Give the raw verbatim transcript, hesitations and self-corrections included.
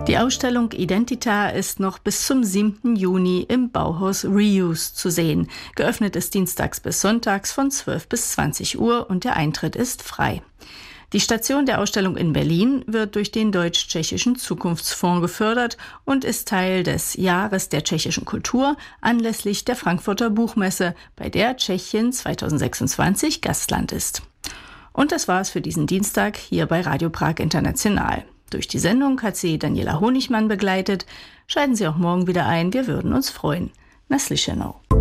Die Ausstellung Identita ist noch bis zum siebten Juni im Bauhaus Reuse zu sehen. Geöffnet ist dienstags bis sonntags von zwölf bis zwanzig Uhr und der Eintritt ist frei. Die Station der Ausstellung in Berlin wird durch den Deutsch-Tschechischen Zukunftsfonds gefördert und ist Teil des Jahres der tschechischen Kultur anlässlich der Frankfurter Buchmesse, bei der Tschechien zweitausendsechsundzwanzig Gastland ist. Und das war es für diesen Dienstag hier bei Radio Prag International. Durch die Sendung hat sie Daniela Honigmann begleitet. Schalten Sie auch morgen wieder ein, wir würden uns freuen. Na slyšenou.